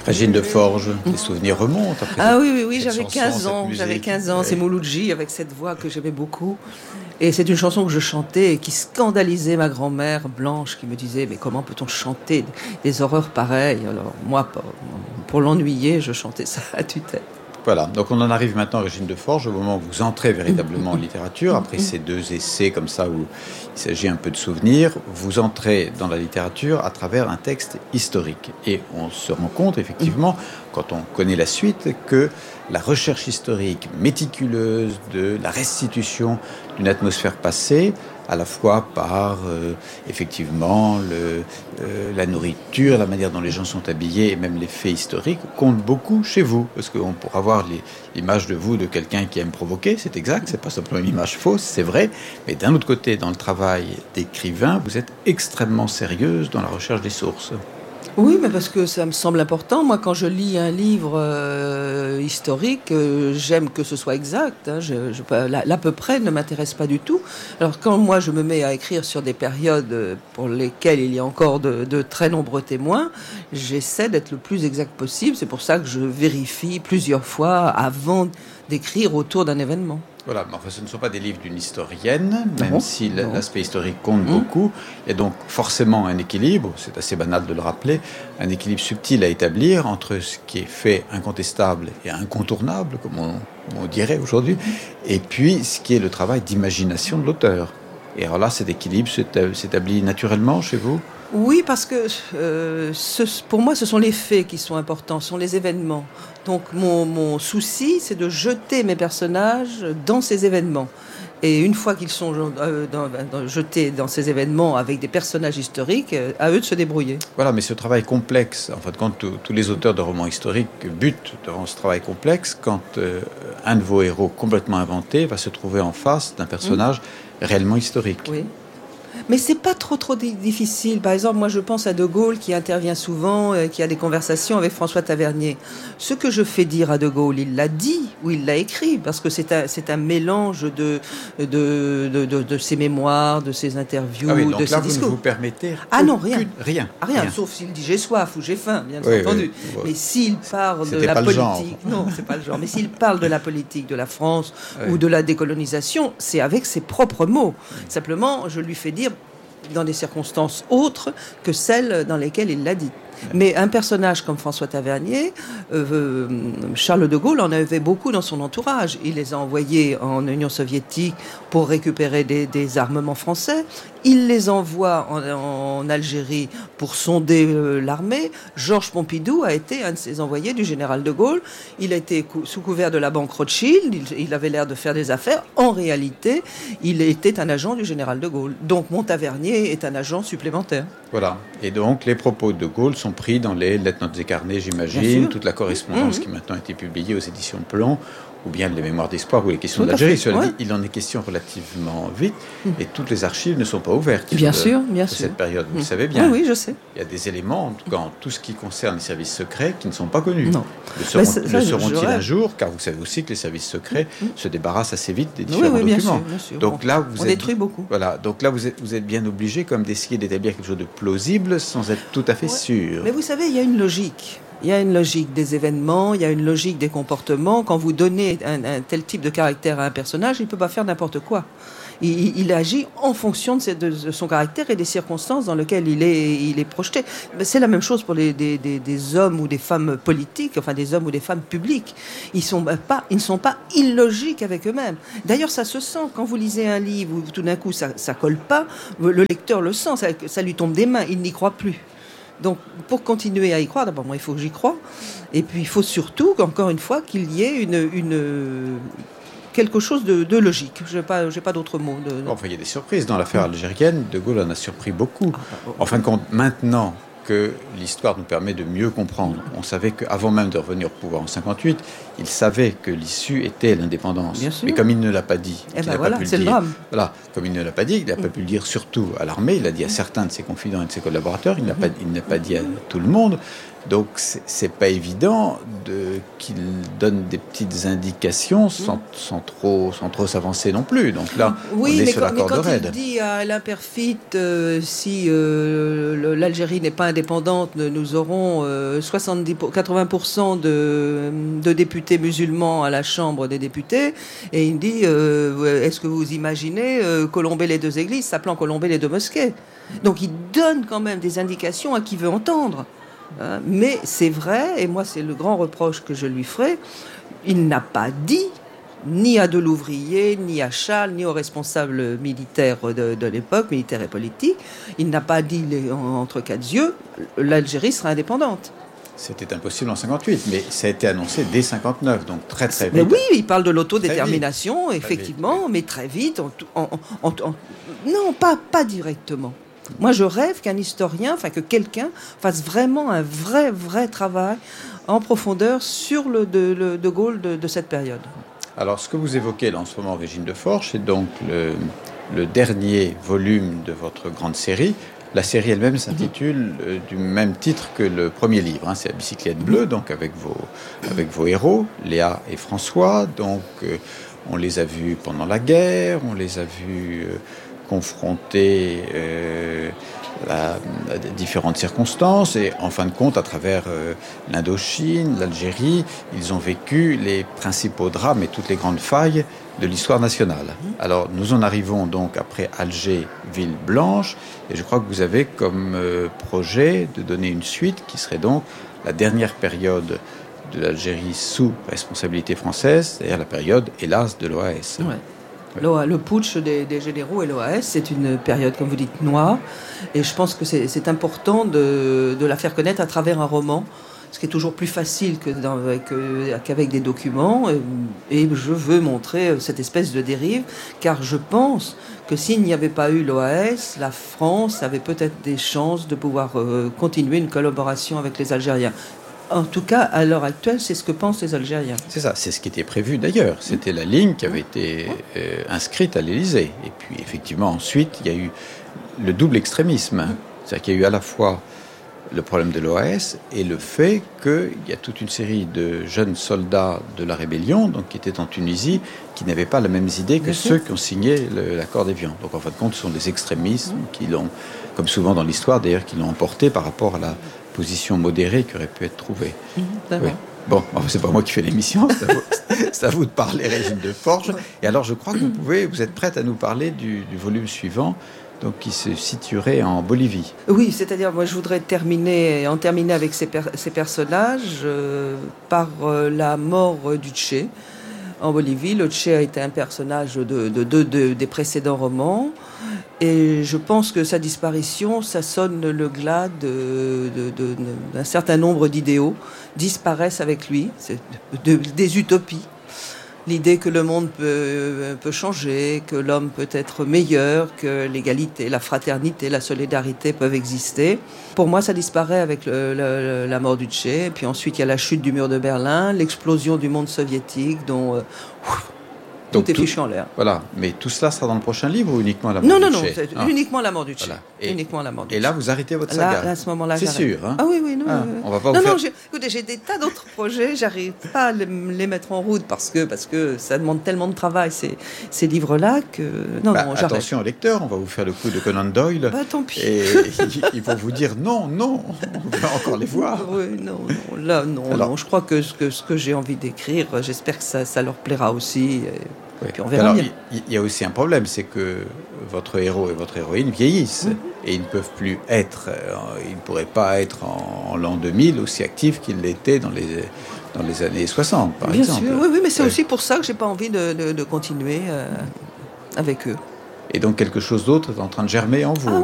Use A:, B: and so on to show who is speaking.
A: Régine de Forges, les souvenirs remontent après.
B: Ah oui, j'avais 15 ans. J'avais 15 ans. C'est Mouloudji avec cette voix que j'aimais beaucoup. Et c'est une chanson que je chantais et qui scandalisait ma grand-mère Blanche qui me disait mais comment peut-on chanter des horreurs pareilles? Alors moi, pour l'ennuyer, je chantais ça à tue-tête.
A: Voilà, donc on en arrive maintenant à Régine de Forges, au moment où vous entrez véritablement en littérature, après ces 2 essais comme ça où il s'agit un peu de souvenirs, vous entrez dans la littérature à travers un texte historique. Et on se rend compte effectivement, quand on connaît la suite, que la recherche historique méticuleuse de la restitution d'une atmosphère passée, à la fois par effectivement la nourriture, la manière dont les gens sont habillés et même les faits historiques, compte beaucoup chez vous. Parce qu'on pourra voir l'image de vous de quelqu'un qui aime provoquer, c'est exact, c'est pas simplement une image fausse, c'est vrai. Mais d'un autre côté, dans le travail d'écrivain, vous êtes extrêmement sérieuse dans la recherche des sources.
B: Oui, mais parce que ça me semble important. Moi, quand je lis un livre historique, j'aime que ce soit exact. Hein. L'à peu près ne m'intéresse pas du tout. Alors, quand moi, je me mets à écrire sur des périodes pour lesquelles il y a encore de très nombreux témoins, j'essaie d'être le plus exact possible. C'est pour ça que je vérifie plusieurs fois avant d'écrire autour d'un événement.
A: Voilà, mais enfin, ce ne sont pas des livres d'une historienne, même si l'aspect historique compte beaucoup. Il y a donc forcément un équilibre, c'est assez banal de le rappeler, un équilibre subtil à établir entre ce qui est fait incontestable et incontournable, comme on dirait aujourd'hui, et puis ce qui est le travail d'imagination de l'auteur. Et alors là, cet équilibre s'établit naturellement chez vous ?
B: Oui, parce que pour moi, ce sont les faits qui sont importants, ce sont les événements. Donc mon souci, c'est de jeter mes personnages dans ces événements. Et une fois qu'ils sont jetés dans ces événements avec des personnages historiques, à eux de se débrouiller.
A: Voilà, mais ce travail complexe, en fait, quand tous les auteurs de romans historiques butent devant ce travail complexe, quand un de vos héros complètement inventé va se trouver en face d'un personnage réellement historique.
B: Oui. Mais c'est pas trop difficile. Par exemple, moi je pense à De Gaulle qui intervient souvent, qui a des conversations avec François Tavernier. Ce que je fais dire à De Gaulle, il l'a dit ou il l'a écrit, parce que c'est un mélange de ses mémoires, de ses interviews,
A: donc
B: de
A: là,
B: ses discours.
A: Vous ne vous permettez
B: Rien, sauf s'il dit j'ai soif ou j'ai faim, bien entendu.
A: Oui.
B: Mais s'il parle de la politique, non, c'est pas le genre. Mais s'il parle de la politique de la France ou de la décolonisation, c'est avec ses propres mots. Simplement, je lui fais dire dans des circonstances autres que celles dans lesquelles il l'a dit. Mais un personnage comme François Tavernier, Charles de Gaulle en avait beaucoup dans son entourage. Il les a envoyés en Union soviétique pour récupérer des armements français. Il les envoie en Algérie pour sonder l'armée. Georges Pompidou a été un de ces envoyés du général de Gaulle. Il a été sous couvert de la banque Rothschild. Il avait l'air de faire des affaires. En réalité, il était un agent du général de Gaulle. Donc mon Tavernier est un agent supplémentaire.
A: Voilà. Et donc les propos de Gaulle sont pris dans les lettres, notes et carnets, j'imagine, toute la correspondance qui maintenant a été publiée aux éditions Plomb, ou bien les mémoires d'espoir ou les questions d'Algérie. Il en est question relativement vite, et toutes les archives ne sont pas ouvertes.
B: Bien sûr.
A: Cette période, vous le savez bien.
B: Oui, je sais.
A: Il y a des éléments, en tout cas en tout ce qui concerne les services secrets, qui ne sont pas connus.
B: Non.
A: Le seront-ils un jour? Car vous savez aussi que les services secrets se débarrassent assez vite des différents documents.
B: Bien sûr.
A: Donc là,
B: on détruit beaucoup.
A: Voilà. Donc là, vous êtes bien obligé, comme d'essayer d'établir quelque chose de plausible, sans être tout à fait sûr.
B: Mais vous savez, il y a une logique. Il y a une logique des événements, il y a une logique des comportements. Quand vous donnez un tel type de caractère à un personnage, il ne peut pas faire n'importe quoi. Il agit en fonction de son caractère et des circonstances dans lesquelles il est projeté. C'est la même chose pour des hommes ou des femmes politiques, enfin des hommes ou des femmes publiques. Ils ne sont pas illogiques avec eux-mêmes. D'ailleurs, ça se sent. Quand vous lisez un livre où tout d'un coup ça colle pas, le lecteur le sent, ça lui tombe des mains, il n'y croit plus. Donc, pour continuer à y croire, d'abord, moi, il faut que j'y croie. Et puis, il faut surtout, encore une fois, qu'il y ait quelque chose de logique. Je n'ai pas d'autre mot.
A: Enfin, il y a des surprises. Dans l'affaire algérienne, De Gaulle en a surpris beaucoup. En fin de compte, maintenant que l'histoire nous permet de mieux comprendre, on savait qu'avant même de revenir au pouvoir en 1958, il savait que l'issue était l'indépendance. Mais comme il ne l'a pas dit, il n'a pas pu le dire. Voilà, comme il ne l'a pas dit, il n'a pas pu le dire surtout à l'armée. Il l'a dit à certains de ses confidents et de ses collaborateurs. Il n'a pas dit à tout le monde. Donc, c'est pas évident qu'il donne des petites indications sans trop s'avancer non plus. Donc là,
B: oui,
A: on est sur la corde raide.
B: Il dit à Alain Peyrefitte, si l'Algérie n'est pas indépendante, nous aurons 80% de députés musulmans à la Chambre des députés. Et il dit, est-ce que vous imaginez colomber les deux églises, s'appelant colomber les deux mosquées? Donc il donne quand même des indications à qui veut entendre. Mais c'est vrai, et moi c'est le grand reproche que je lui ferai, il n'a pas dit, ni à Delouvrier, ni à Charles, ni aux responsables militaires de l'époque, militaires et politiques, il n'a pas dit entre quatre yeux, l'Algérie sera indépendante.
A: C'était impossible en 58, mais ça a été annoncé dès 59, donc très vite.
B: Mais oui, il parle de l'autodétermination, effectivement, mais très vite, non, pas directement. Moi, je rêve qu'un historien, que quelqu'un fasse vraiment un vrai travail en profondeur sur le De Gaulle de cette période.
A: Alors, ce que vous évoquez là en ce moment, Régine Deforge, c'est donc le dernier volume de votre grande série. La série elle-même s'intitule du même titre que le premier livre. C'est La bicyclette bleue, donc avec vos héros, Léa et François. Donc, on les a vus pendant la guerre, on les a vus confrontés à différentes circonstances et en fin de compte à travers l'Indochine, l'Algérie, ils ont vécu les principaux drames et toutes les grandes failles de l'histoire nationale. Alors nous en arrivons donc après Alger, ville blanche, et je crois que vous avez comme projet de donner une suite qui serait donc la dernière période de l'Algérie sous responsabilité française, c'est-à-dire la période, hélas, de l'OAS.
B: Ouais. Le putsch des généraux et l'OAS, c'est une période, comme vous dites, noire. Et je pense que c'est important de la faire connaître à travers un roman, ce qui est toujours plus facile qu'avec des documents. Et je veux montrer cette espèce de dérive, car je pense que s'il n'y avait pas eu l'OAS, la France avait peut-être des chances de pouvoir continuer une collaboration avec les Algériens. En tout cas, à l'heure actuelle, c'est ce que pensent les Algériens.
A: C'est ça, c'est ce qui était prévu d'ailleurs. C'était la ligne qui avait été inscrite à l'Élysée. Et puis, effectivement, ensuite, il y a eu le double extrémisme. C'est-à-dire qu'il y a eu à la fois le problème de l'OAS et le fait qu'il y a toute une série de jeunes soldats de la rébellion, donc qui étaient en Tunisie, qui n'avaient pas les mêmes idées que ceux qui ont signé l'accord d'Évian. Donc, en fin de compte, ce sont des extrémismes qui l'ont, comme souvent dans l'histoire d'ailleurs, qui l'ont emporté par rapport à la position modérée qui aurait pu être trouvée. Oui. Bon, c'est pas moi qui fais l'émission, c'est à vous de parler, Régine Deforge. Et alors, je crois que vous êtes prête à nous parler du volume suivant, donc qui se situerait en Bolivie.
B: Oui, c'est-à-dire, moi, je voudrais en terminer avec ces personnages par la mort du Che en Bolivie. Le Che a été un personnage des précédents romans. Et je pense que sa disparition, ça sonne le glas d'un certain nombre d'idéaux disparaissent avec lui, des utopies. L'idée que le monde peut changer, que l'homme peut être meilleur, que l'égalité, la fraternité, la solidarité peuvent exister. Pour moi, ça disparaît avec la mort du Che. Et puis ensuite, il y a la chute du mur de Berlin, l'explosion du monde soviétique, dont... Tout est fichu en l'air.
A: Voilà, mais tout cela sera dans le prochain livre ou uniquement la mort du Che?
B: Non, c'est uniquement la mort du Che. Voilà.
A: Uniquement la mort du Che. Et là, vous arrêtez votre saga.
B: Là, à ce moment-là,
A: c'est sûr.
B: Ah oui, non.
A: On va pas vous faire...
B: écoutez, j'ai des tas d'autres projets, j'arrive pas à les mettre en route parce que ça demande tellement de travail ces livres-là que j'arrête.
A: Attention, lecteur, on va vous faire le coup de Conan Doyle.
B: Tant pis.
A: Et ils vont vous dire non, on va encore les voir.
B: Oui, non. Je crois que ce que j'ai envie d'écrire, j'espère que ça leur plaira aussi.
A: Oui. Puis on verra bien. Il y a aussi un problème, c'est que votre héros et votre héroïne vieillissent et ils ne peuvent plus être, ils ne pourraient pas être en l'an 2000 aussi actifs qu'ils l'étaient dans les années 60, par exemple.
B: Bien sûr, oui, mais c'est aussi pour ça que j'ai pas envie de continuer avec eux.
A: Et donc quelque chose d'autre est en train de germer en vous.